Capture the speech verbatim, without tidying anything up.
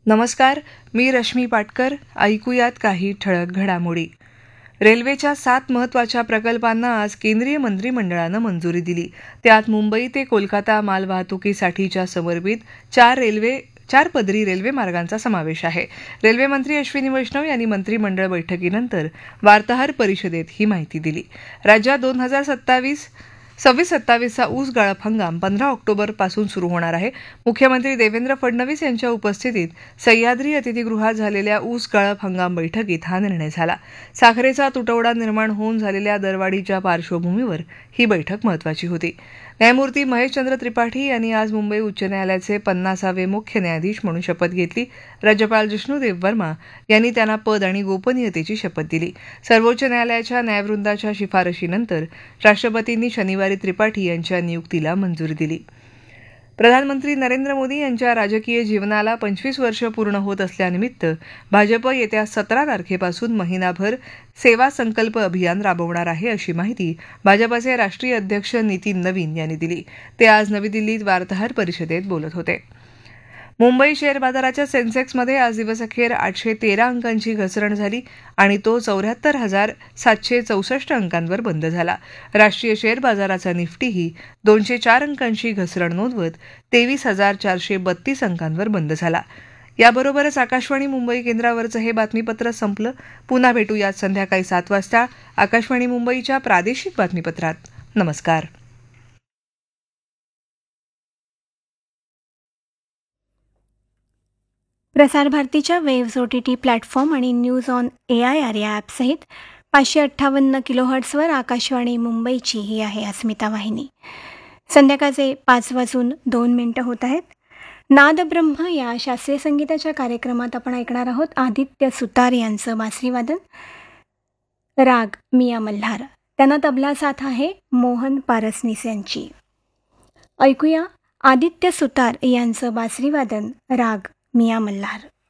नमस्कार, मी रश्मी पाटकर. ऐकूयात काही ठळक घडामोडी. रेल्वेच्या सात महत्त्वाच्या प्रकल्पांना आज केंद्रीय मंत्रिमंडळानं मंजुरी दिली. त्यात मुंबई ते कोलकाता मालवाहतुकीसाठीच्या समर्पित चार रेल्वे चार पदरी रेल्वे मार्गांचा समावेश आहे. रेल्वेमंत्री अश्विनी वैष्णव यांनी मंत्रिमंडळ बैठकीनंतर वार्ताहर परिषदेत ही माहिती दिली. राज्यात दोन हजार सत्तावीस सव्वीस सत्तावीसचा ऊस गाळप हंगाम पंधरा ऑक्टोबरपासून सुरू होणार आहे. मुख्यमंत्री देवेंद्र फडणवीस यांच्या उपस्थितीत सह्याद्री अतिथीगृहात झालेल्या ऊस गाळप हंगाम बैठकीत हा निर्णय झाला. साखरेचा तुटवडा निर्माण होऊन झालेल्या दरवाढीच्या पार्श्वभूमीवर ही बैठक महत्त्वाची होती. न्यायमूर्ती महेशचंद्र त्रिपाठी यांनी आज मुंबई उच्च न्यायालयाचे पन्नासावे मुख्य न्यायाधीश म्हणून शपथ घेतली. राज्यपाल जिष्णुदेव वर्मा यांनी त्यांना पद आणि गोपनीयतेची शपथ दिली. सर्वोच्च न्यायालयाच्या न्यायवृंदाच्या शिफारशीनंतर राष्ट्रपतींनी शनिवारी त्रिपाठी यांच्या नियुक्तीला मंजुरी दिली. प्रधानमंत्री नरेंद्र मोदी यांच्या राजकीय जीवनाला पंचवीस वर्ष पूर्ण होत असल्यानिमित्त भाजप येत्या सतरा तारखेपासून महिनाभर सेवा संकल्प अभियान राबवणार आहे, अशी माहिती भाजपचे राष्ट्रीय अध्यक्ष नितीन नवीन यांनी दिली. ते आज नवी दिल्लीत वार्ताहर परिषदेत बोलत होते. मुंबई शेअर बाजाराच्या सेन्सेक्समध्ये आज दिवसअखेर आठशे तेरा अंकांची घसरण झाली आणि तो चौऱ्याहत्तर हजार सातशे चौसष्ट अंकांवर बंद झाला. राष्ट्रीय शेअर बाजाराचा निफ्टीही दोनशे चार अंकांची घसरण नोंदवत तेवीस हजार चारशे बत्तीस अंकांवर बंद झाला. याबरोबरच आकाशवाणी मुंबई केंद्रावरचं हे बातमीपत्र संपलं. पुन्हा भेटूयात संध्याकाळी सात वाजता आकाशवाणी मुंबईच्या प्रादेशिक बातमीपत्रात. नमस्कार. प्रसारभारतीच्या waves O T T platform आणि news on A I R या ॲपसहित पाचशे अठ्ठावन्न किलोहर्ट्सवर आकाशवाणी मुंबईची ही आहे अस्मिता वाहिनी. संध्याकाळचे पाच वाजून दोन मिनिटं होत आहेत. नादब्रह्म या शास्त्रीय संगीताच्या कार्यक्रमात आपण ऐकणार आहोत आदित्य सुतार यांचं बासरीवादन, राग मिया मल्हार. त्यांना तबला साथ आहे मोहन पारसनीस यांची. ऐकूया आदित्य सुतार यांचं बासरीवादन, राग मिया मल्हार.